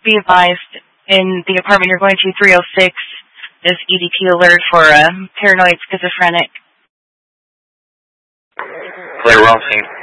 Be advised, in the apartment you're going to, 306, is EDP alert for a paranoid schizophrenic. Clear, well seen.